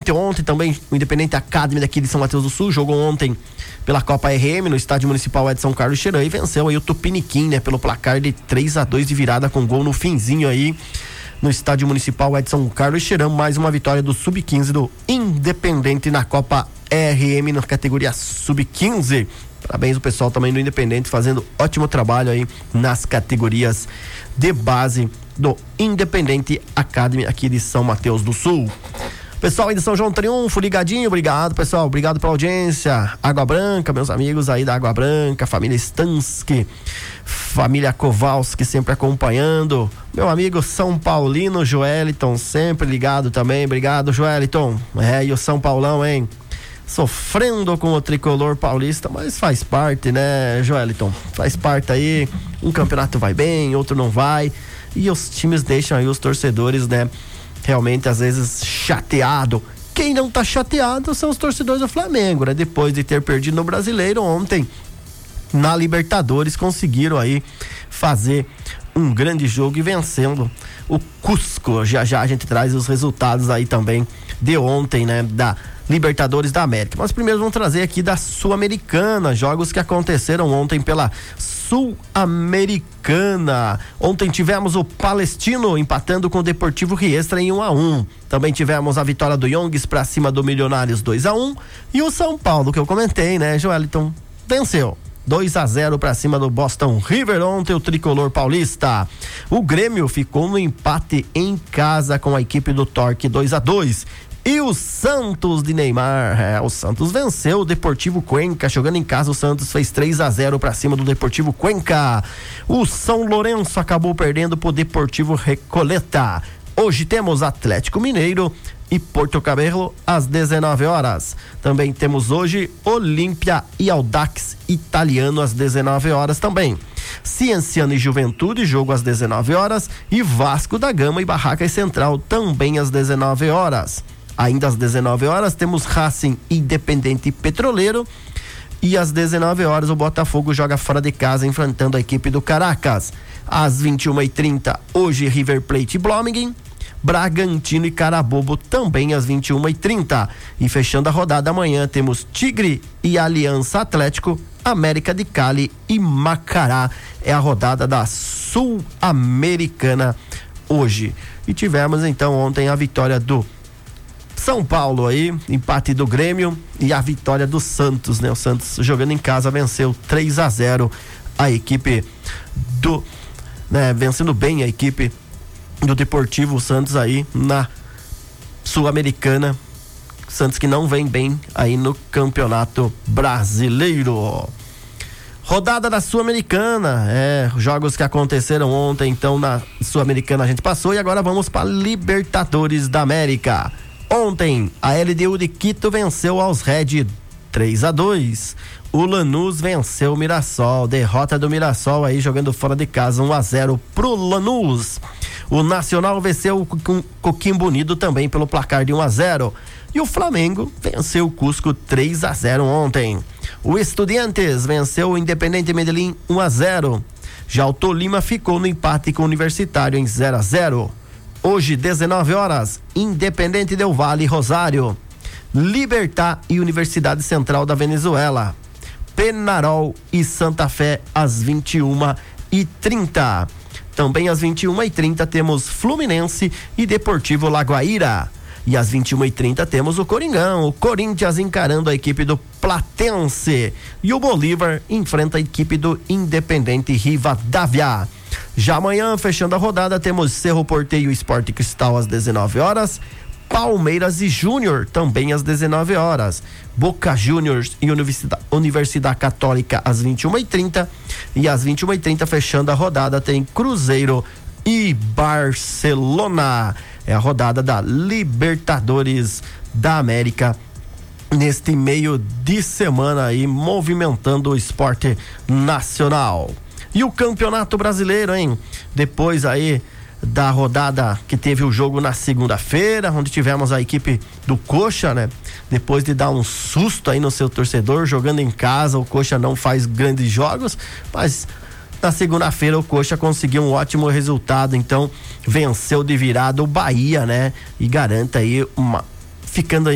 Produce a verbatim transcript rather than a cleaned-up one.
Anteontem também o Independente Academy daqui de São Mateus do Sul jogou ontem pela Copa R M no Estádio Municipal Edson Carlos Xeran e venceu aí o Tupiniquim, né? Pelo placar de três a dois de virada com gol no finzinho aí no Estádio Municipal Edson Carlos Xeran. Mais uma vitória do sub quinze do Independente na Copa R M na categoria sub quinze. Parabéns ao pessoal também do Independente fazendo ótimo trabalho aí nas categorias de base do Independente Academy aqui de São Mateus do Sul. Pessoal aí de São João Triunfo, ligadinho, obrigado pessoal, obrigado pela audiência. Água Branca, meus amigos aí da Água Branca, família Stansky, família Kowalski sempre acompanhando. Meu amigo São Paulino Joeliton, sempre ligado também, obrigado Joeliton. É, e o São Paulão, hein? Sofrendo com o tricolor paulista, mas faz parte, né, Joeliton? Faz parte aí, um campeonato vai bem, outro não vai, e os times deixam aí os torcedores, né? Realmente às vezes chateado. Quem não tá chateado são os torcedores do Flamengo, né? Depois de ter perdido no Brasileiro ontem, na Libertadores conseguiram aí fazer um grande jogo e vencendo o Cusco. Já já a gente traz os resultados aí também de ontem, né? Da Libertadores da América. Mas primeiro vamos trazer aqui da Sul-Americana, jogos que aconteceram ontem pela Sul-Americana. Ontem tivemos o Palestino empatando com o Deportivo Riestra em um a um. Também tivemos a vitória do Youngs pra cima do Milionários dois a um. E o São Paulo, que eu comentei, né, Joeliton, venceu dois a zero pra cima do Boston River ontem, o tricolor paulista. O Grêmio ficou no empate em casa com a equipe do Torque dois a dois. E o Santos de Neymar, é, o Santos venceu o Deportivo Cuenca, jogando em casa o Santos fez três a zero para cima do Deportivo Cuenca. O São Lourenço acabou perdendo pro Deportivo Recoleta. Hoje temos Atlético Mineiro e Porto Cabello às dezenove horas. Também temos hoje Olímpia e Audax Italiano às dezenove horas também. Cienciano e Juventude, jogo às dezenove horas, e Vasco da Gama e Barracas Central também às dezenove horas. Ainda às dezenove horas temos Racing Independente Petroleiro e às dezenove horas o Botafogo joga fora de casa enfrentando a equipe do Caracas. Às vinte e uma e trinta hoje River Plate e Blooming, Bragantino e Carabobo também às vinte e uma e trinta. E fechando a rodada amanhã temos Tigre e Aliança Atlético, América de Cali e Macará. É a rodada da Sul-Americana hoje. E tivemos então ontem a vitória do São Paulo aí, empate do Grêmio e a vitória do Santos, né? O Santos jogando em casa venceu três a zero a equipe do, né? Vencendo bem a equipe do Deportivo Santos aí na Sul-Americana. Santos que não vem bem aí no Campeonato Brasileiro. Rodada da Sul-Americana, é, jogos que aconteceram ontem, então na Sul-Americana a gente passou e agora vamos para Libertadores da América. Ontem, a L D U de Quito venceu aos Red três a dois. O Lanús venceu o Mirassol, derrota do Mirassol aí jogando fora de casa um a zero pro Lanús. O Nacional venceu o Coquimbo Unido também pelo placar de um a zero. E o Flamengo venceu o Cusco três a zero ontem. O Estudiantes venceu o Independente Medellín um a zero. Já o Tolima ficou no empate com o Universitário em zero a zero. Hoje, dezenove horas, Independente Del Valle e Rosário, Libertad e Universidade Central da Venezuela, Penarol e Santa Fé às vinte e uma e trinta. Também às vinte e uma e trinta temos Fluminense e Deportivo Lagoaíra. E às vinte e uma e trinta temos o Coringão, o Corinthians encarando a equipe do Platense. E o Bolívar enfrenta a equipe do Independente Rivadavia. Já amanhã, fechando a rodada, temos Cerro Porteño e Sport Cristal às dezenove horas, Palmeiras e Júnior também às dezenove horas, Boca Juniors e Universidade, Universidade Católica às vinte e uma e trinta, e às vinte e uma e trinta fechando a rodada tem Cruzeiro e Barcelona. É a rodada da Libertadores da América neste meio de semana aí, movimentando o esporte nacional. E o Campeonato Brasileiro, hein? Depois aí da rodada que teve o jogo na segunda-feira, onde tivemos a equipe do Coxa, né? Depois de dar um susto aí no seu torcedor, jogando em casa, o Coxa não faz grandes jogos, mas na segunda-feira o Coxa conseguiu um ótimo resultado, então venceu de virada o Bahia, né? E garanta aí uma, ficando aí